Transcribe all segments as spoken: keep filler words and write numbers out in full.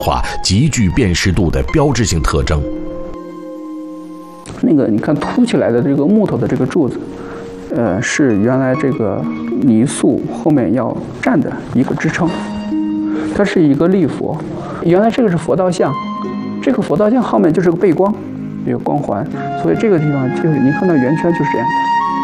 画极具辨识度的标志性特征。 那个你看凸起来的这个木头的这个柱子，呃，是原来这个泥塑后面要站的一个支撑，它是一个立佛。原来这个是佛道像，这个佛道像后面就是个背光，一个光环，所以这个地方就是你看到圆圈就是这样的。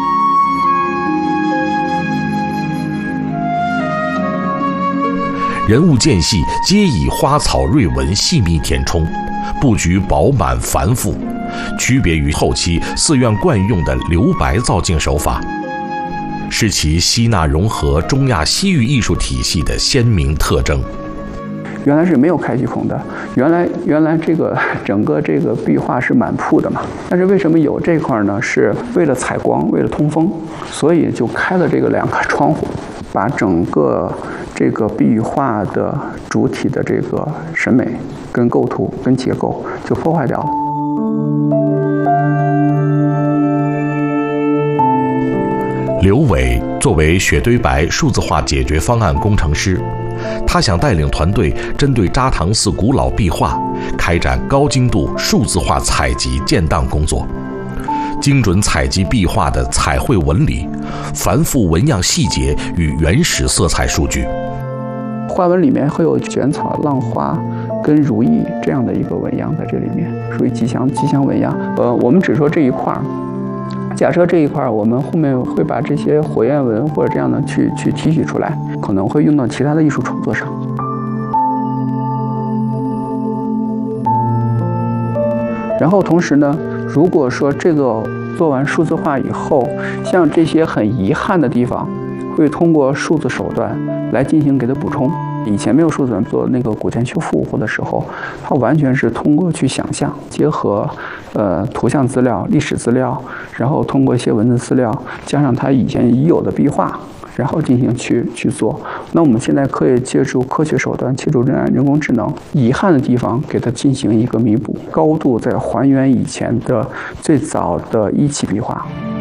人物间隙皆以花草瑞纹细密填充，布局饱满繁复，区别于后期寺院惯用的留白造境手法，是其吸纳融合中亚西域艺术体系的鲜明特征。 原来是没有开虚孔的，原来原来这个整个这个壁画是满铺的嘛，但是为什么有这块呢？是为了采光，为了通风，所以就开了这个两个窗户，把整个这个壁画的主体的这个审美、跟构图、跟结构就破坏掉了。 刘伟作为雪堆白数字化解决方案工程师，他想带领团队针对扎塘寺古老壁画开展高精度数字化采集建档工作，精准采集壁画的彩绘纹理、繁复纹样细节与原始色彩数据。 花纹里面会有卷草、浪花跟如意这样的一个纹样在这里面，属于吉祥吉祥纹样。呃，我们只说这一块儿。假设这一块我们后面会把这些火焰纹或者这样的去去提取出来，可能会用到其他的艺术创作上。然后同时呢，如果说这个做完数字化以后，像这些很遗憾的地方，会通过数字手段来进行给它补充。以前没有数字人做那个古建修复或的时候，它完全是通过去想象，结合呃图像资料、历史资料，然后通过一些文字资料，加上它以前已有的壁画，然后进行去去做。那我们现在可以借助科学手段，借助人人工智能，遗憾的地方给它进行一个弥补，高度在还原以前的最早的一期壁画。